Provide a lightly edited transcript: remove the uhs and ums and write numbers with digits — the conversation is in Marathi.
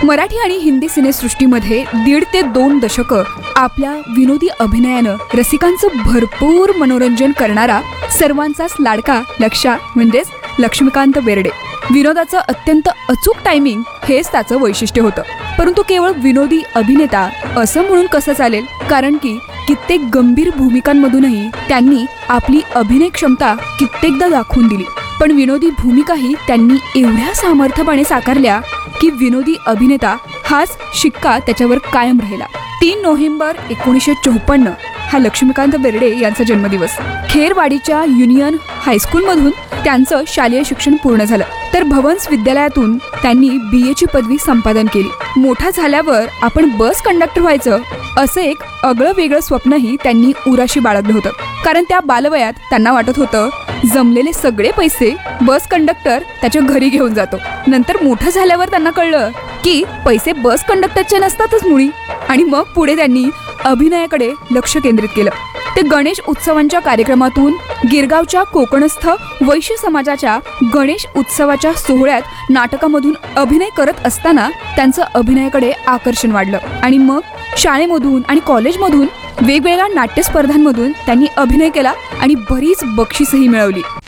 मराठी आणि हिंदी सिनेसृष्टीमध्ये 1.5 ते 2 दशकं आपल्या विनोदी अभिनयानं रसिकांचं भरपूर मनोरंजन करणारा सर्वांचाच लाडका म्हणजेच लक्ष्मीकांत बेर्डे. विनोदाचं अत्यंत अचूक टायमिंग हेच त्याचं वैशिष्ट्य होतं. परंतु केवळ विनोदी अभिनेता असं म्हणून कसं चालेल, कारण की कित्येक गंभीर भूमिकांमधूनही त्यांनी आपली अभिनय क्षमता कित्येकदा दाखवून दिली. पण विनोदी भूमिकाही त्यांनी एवढ्या सामर्थ्यपणे साकारल्या की विनोदी अभिनेता हाच शिक्का त्याच्यावर कायम राहिला. 3 नोव्हेंबर 1954 हा लक्ष्मीकांत बेर्डे यांचा जन्मदिवस. खेरवाडीच्या युनियन हायस्कूलमधून त्यांचं शालेय शिक्षण पूर्ण झालं. तर भवन्स विद्यालयातून त्यांनी BA ची पदवी संपादन केली. मोठा झाल्यावर आपण बस कंडक्टर व्हायचं असं एक आगळं वेगळं स्वप्नही त्यांनी उराशी बाळगलं होतं. कारण त्या बालवयात त्यांना वाटत होतं जमलेले सगळे पैसे बस कंडक्टर त्याच्या घरी घेऊन जातो. नंतर मोठं झाल्यावर त्यांना कळलं की पैसे बस कंडक्टरचे नसतातच मुळी. आणि मग पुढे त्यांनी अभिनयाकडे लक्ष केंद्रित केलं. ते गणेश उत्सवांच्या कार्यक्रमातून गिरगावच्या कोकणस्थ वैश्य समाजाच्या गणेश उत्सवाच्या सोहळ्यात नाटकामधून अभिनय करत असताना त्यांचं अभिनयाकडे आकर्षण वाढलं. आणि मग शाळेमधून आणि कॉलेजमधून वेगवेगळ्या नाट्य स्पर्धांमधून त्यांनी अभिनय केला आणि बरीच बक्षीसही मिळवली.